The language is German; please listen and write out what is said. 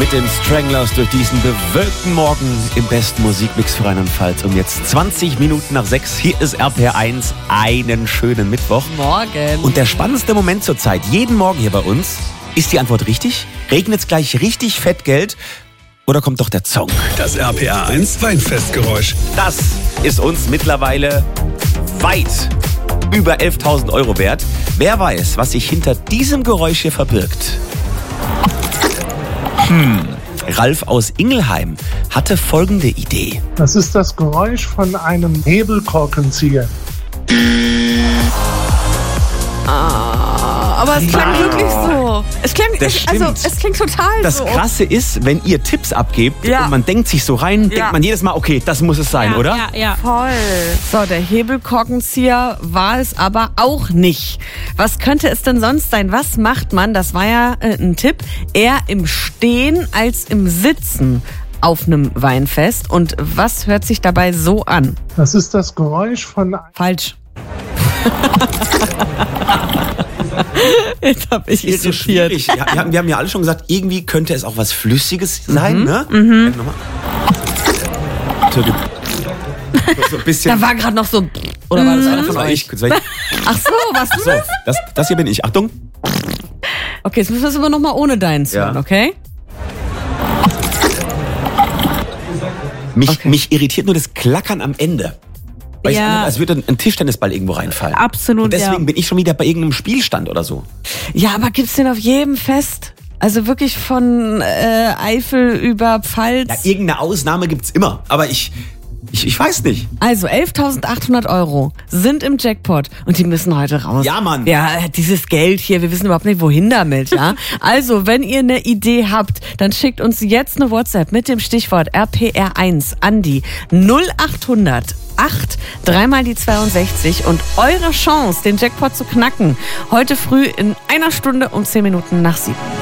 mit den Stranglers durch diesen bewölkten Morgen im besten Musikmix für Rheinland-Pfalz. Um jetzt 20 Minuten nach 6. Hier ist RPR1. Einen schönen Mittwoch. Morgen. Und der spannendste Moment zur Zeit, jeden Morgen hier bei uns, ist die Antwort richtig? Regnet's gleich richtig fett Geld? Oder kommt doch der Song? Das RPR1 Weinfestgeräusch. Das ist uns mittlerweile weit über 11.000 Euro wert. Wer weiß, was sich hinter diesem Geräusch hier verbirgt? Ralf aus Ingelheim hatte folgende Idee. Das ist das Geräusch von einem Hebelkorkenzieher. Aber es klang wirklich so. Es klingt total Das so. Krasse ist, wenn ihr Tipps abgebt Ja. und man denkt sich so rein, denkt man jedes Mal, okay, das muss es sein, oder? Ja. Voll. So, der Hebelkorkenzieher war es aber auch nicht. Was könnte es denn sonst sein? Was macht man? Das war ja ein Tipp. Eher im Stehen als im Sitzen auf einem Weinfest. Und was hört sich dabei so an? Das ist das Geräusch von... Falsch. Jetzt hab ich Ist so irritiert. schwierig. Wir haben ja alle schon gesagt, irgendwie könnte es auch was Flüssiges sein, ne? Nochmal. So ein bisschen. Da war gerade noch so... Oder war das einer von euch? Ach so, was du So, das hier bin ich. Achtung. Okay, jetzt müssen wir es aber nochmal ohne deins hören, okay? Mich irritiert nur das Klackern am Ende. Weil Ja. als würde ein Tischtennisball irgendwo reinfallen. Absolut, Und deswegen ja. bin ich schon wieder bei irgendeinem Spielstand oder so. Ja, aber gibt's den auf jedem Fest? Also wirklich von Eifel über Pfalz? Ja, irgendeine Ausnahme gibt's immer. Aber ich weiß nicht. Also 11.800 Euro sind im Jackpot und die müssen heute raus. Ja, Mann. Ja, dieses Geld hier, wir wissen überhaupt nicht, wohin damit, ja. Also, wenn ihr eine Idee habt, dann schickt uns jetzt eine WhatsApp mit dem Stichwort RPR1 an die 0800 8 3 die 62 und eure Chance, den Jackpot zu knacken, heute früh in 1 Stunde um 10 Minuten nach 7.